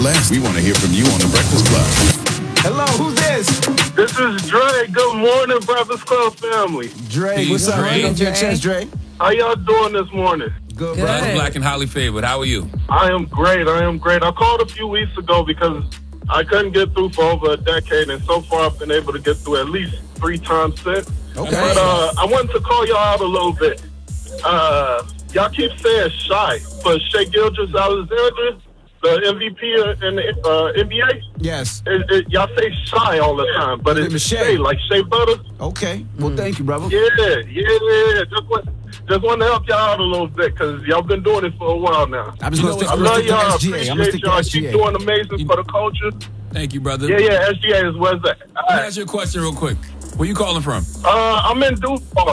Last, we want to hear from you on the Breakfast Club. Hello, who's this? This is Dre. Good morning, Breakfast Club family. Dre, what's up? Dre. Get your chest, Dre. How y'all doing this morning? Good, That's bro. Black and highly favored. How are you? I am great. I called a few weeks ago because I couldn't get through for over a decade, and so far I've been able to get through at least 3 times since. Okay. But I wanted to call y'all out a little bit. Y'all keep saying Shy, but Shai Gilgeous-Alexander, the MVP in the NBA, Yes. y'all say Shy all the time, but It's it's Shai. Shea, like Shea Butter. Okay. Well, thank you, brother. Yeah. Just want to help y'all out a little bit because y'all been doing it for a while now. I'm just going to I love y'all. SGA. Appreciate I'm going to stick to y'all. Keep SGA. doing amazing for the culture. Thank you, brother. Yeah. SGA is where's that? All Let me right. ask you a question real quick. Where you calling from? I'm in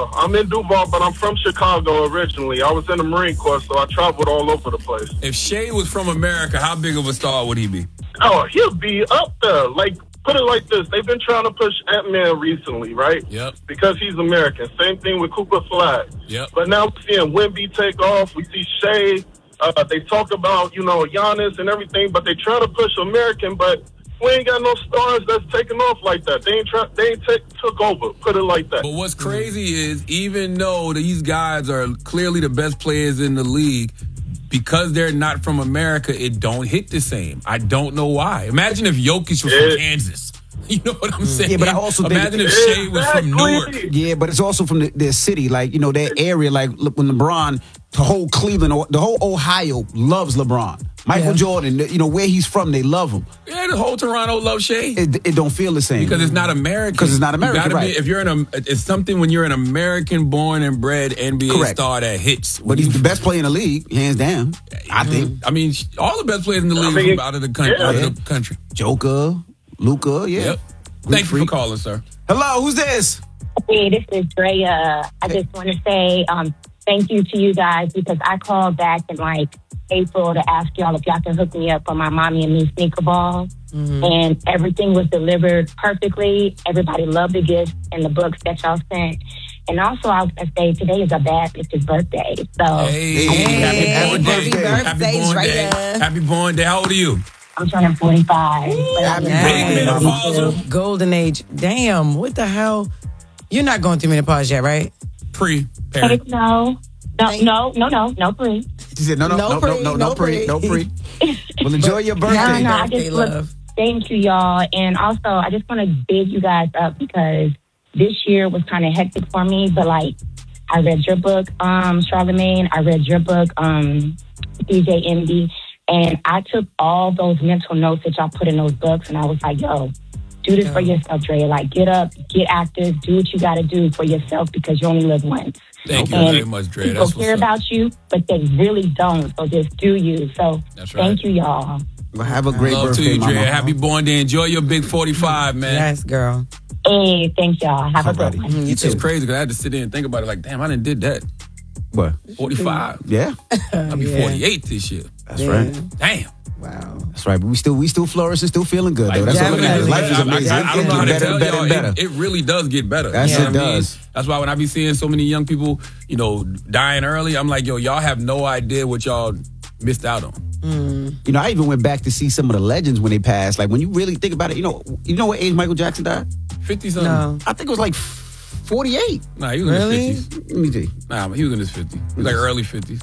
Duval, but I'm from Chicago originally. I was in the Marine Corps, so I traveled all over the place. If Shea was from America, how big of a star would he be? Oh, he'll be up there. Like, put it like this. They've been trying to push Ant-Man recently, right? Yep. Because he's American. Same thing with Cooper Flag. Yep. But now we're seeing Wemby take off. We see Shea. They talk about, Giannis and everything, but they try to push American, but we ain't got no stars that's taking off like that. They ain't took over. Put it like that. But what's crazy is even though these guys are clearly the best players in the league, because they're not from America, it don't hit the same. I don't know why. Imagine if Jokic was from Kansas. You know what I'm saying? Yeah, but I also think- imagine if Shea was from Newark. Yeah, but it's also from their city, like, their area. Like, look, when LeBron, the whole Cleveland, the whole Ohio loves LeBron. Michael Jordan, where he's from, they love him. Yeah, the whole Toronto loves Shea. It don't feel the same. Because it's not American. Because it's not You American, gotta right. If you're it's something when you're an American-born and bred NBA Correct. star that hits. But he's the best player in the league, hands down, I think. I mean, all the best players in the league are from out of the country. Out of the country. Joker, Luka, yeah. Yep. Thank you for calling, sir. Hello, who's this? Hey, this is Drea. I just want to say thank you to you guys because I called back in April to ask y'all if y'all can hook me up for my Mommy and Me sneaker ball. And everything was delivered perfectly. Everybody loved the gifts and the books that y'all sent. And also, I was going to say, today is a bad bitch's birthday. So, Happy born day. birthday, Drea. Happy born day. How old are you? I'm turning 45. Big menopausal. Golden age. Damn, what the hell? You're not going through menopause yet, right? Pre-parent. No, pre. She said, no, pre. Well, enjoy your birthday. I Birthday just love. thank you, y'all. And also, I just want to big you guys up because this year was kind of hectic for me. But I read your book, Charlamagne. I read your book, DJ Envy. And I took all those mental notes that y'all put in those books, and I was like, yo, do this for yourself, Dre. Get up, get active, do what you got to do for yourself because you only live once. Thank you very much, Dre. People That's care what's up. about you, but they really don't. So just do you. So That's right. thank you, y'all. Well, have a great Love to birthday, you, Dre. mama. Happy born day. Enjoy your big 45, man. Yes, girl. Hey, thank y'all. Have a good one. You It's too. crazy because I had to sit there and think about it like, damn, I done did that. What? 45. Yeah, I'll be 48 this year. that's right. Damn. Wow. That's right. But we still flourishing, still feeling good, though. That's all that matters. Life is amazing. I don't know how to Getting tell better y'all. and better. It really does get better. Yes, You know it what I mean? does. That's why when I be seeing so many young people, dying early, I'm like, yo, y'all have no idea what y'all missed out on. I even went back to see some of the legends when they passed. Like, when you really think about it, you know what age Michael Jackson died? 50 something. No. I think it was like 48. Nah, he was Really? in his 50s. Let me see. Nah, he was in his 50s. He was like early 50s.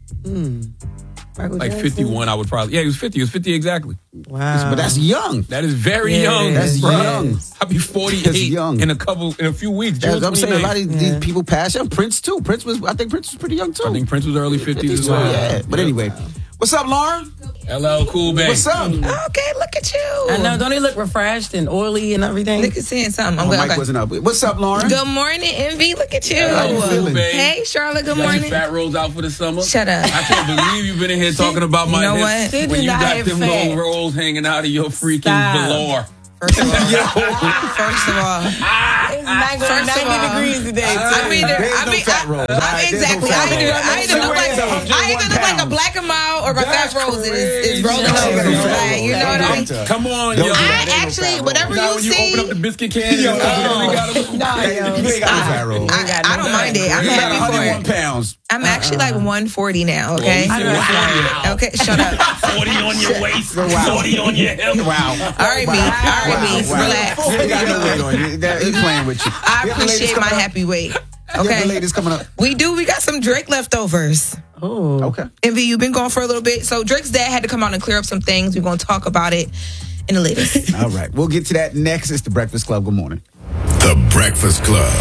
Michael Like Jackson? 51, I would probably. Yeah, he was 50. He was 50 exactly. Wow. But that's young. That is very Yeah, young. that's bro. young. I'll be 48 That's young. in a few weeks. That's June what I'm saying. A lot 29th. of these people pass young. Prince, too. I think Prince was pretty young, too. I think Prince was early 50s as so, well. yeah. But anyway, what's up, Lauren? Hello, cool babe. What's up? Okay, look at you. I know. Don't he look refreshed and oily and everything? Look at seeing something. I'm Oh, good. Mike Okay. wasn't up. What's up, Lauren? Good morning, Envy. Look at you. How you feeling? babe? Hey, Charlotte. Good You got your morning. fat rolls out for the summer? Shut up. I can't believe you've been in here talking about my know hips what? She when did you not got have them fat. little rolls hanging out of your freaking Stop. velour. First of all, first of all, It's not going First of 90 all, degrees today. I mean, There's no fat rolls. All right? There's no exactly. fat I either rolls. look like She weighs 101 a black and mild or my fat rolls is rolling crazy. over. Like, you know what I'm sorry. Come on, Don't yo. do that. I actually, whatever Now you when you see, open up the biscuit can, Yo, you got them. Nah, yo. You ain't got no fat roll. I don't mind it. I'm You got happy for 101 it. pounds. I'm actually like 140 now, okay? Oh, you said wow. Okay, shut up. 40 on your waist, Wow. 40 on your hip. Wow. All right, me. All right, me. Wow. Relax. You ain't got no weight on you. He's playing with you. I You have the ladies appreciate my coming up? happy weight. You have the Okay. ladies coming up. We do. We got some Drake leftovers. Oh. Okay. Envy, you've been gone for a little bit. So Drake's dad had to come out and clear up some things. We're going to talk about it in the latest. All right. We'll get to that next. It's the Breakfast Club. Good morning. The Breakfast Club.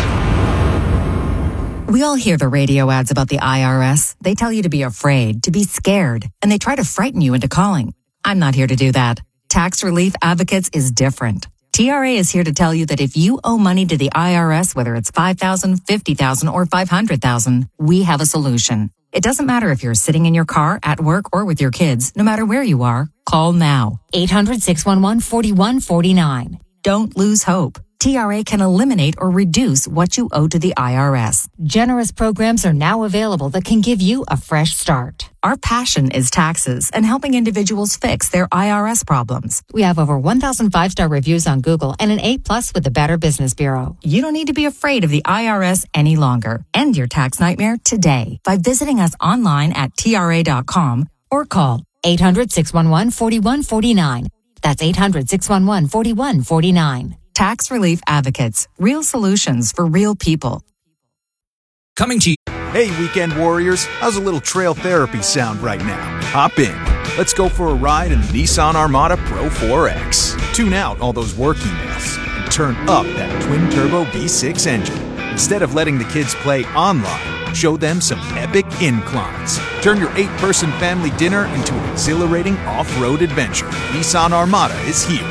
We all hear the radio ads about the IRS. They tell you to be afraid, to be scared, and they try to frighten you into calling. I'm not here to do that. Tax Relief Advocates is different. TRA is here to tell you that if you owe money to the IRS, whether it's $5,000, $50,000, or $500,000, we have a solution. It doesn't matter if you're sitting in your car, at work, or with your kids. No matter where you are, call now. 800-611-4149. Don't lose hope. TRA can eliminate or reduce what you owe to the IRS. Generous programs are now available that can give you a fresh start. Our passion is taxes and helping individuals fix their IRS problems. We have over 1,000 5-star reviews on Google and an A+ with the Better Business Bureau. You don't need to be afraid of the IRS any longer. End your tax nightmare today by visiting us online at TRA.com or call 800-611-4149. That's 800-611-4149. Tax Relief Advocates. Real solutions for real people. Coming to you. Hey, weekend warriors. How's a little trail therapy sound right now? Hop in. Let's go for a ride in the Nissan Armada Pro 4X. Tune out all those work emails and turn up that twin-turbo V6 engine. Instead of letting the kids play online, show them some epic inclines. Turn your 8-person family dinner into an exhilarating off-road adventure. Nissan Armada is here.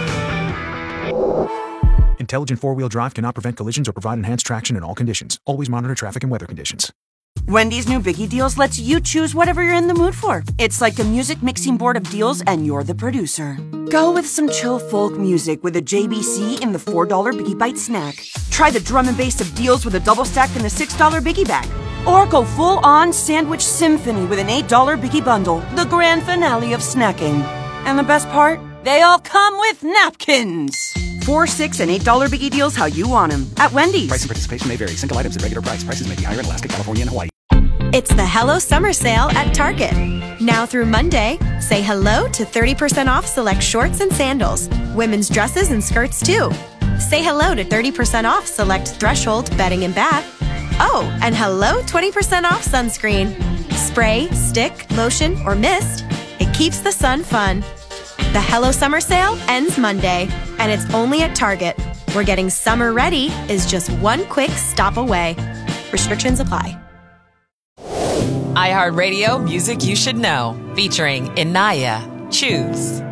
Intelligent four-wheel drive cannot prevent collisions or provide enhanced traction in all conditions. Always monitor traffic and weather conditions. Wendy's new Biggie Deals lets you choose whatever you're in the mood for. It's like a music mixing board of deals, and you're the producer. Go with some chill folk music with a JBC in the $4 Biggie Bite snack. Try the drum and bass of deals with a double stack in the $6 Biggie Bag. Or go full-on sandwich symphony with an $8 Biggie Bundle, the grand finale of snacking. And the best part? They all come with napkins. $4, $6, and $8 Biggie Deals how you want them at Wendy's. Price and participation may vary. Single items at regular price. Prices may be higher in Alaska, California, and Hawaii. It's the Hello Summer Sale at Target. Now through Monday, say hello to 30% off select shorts and sandals, women's dresses and skirts too. Say hello to 30% off select Threshold bedding and bath. Oh, and hello 20% off sunscreen. Spray, stick, lotion, or mist. It keeps the sun fun. The Hello Summer Sale ends Monday, and it's only at Target, where getting summer ready is just one quick stop away. Restrictions apply. iHeartRadio Music You Should Know, featuring Inaya. Choose.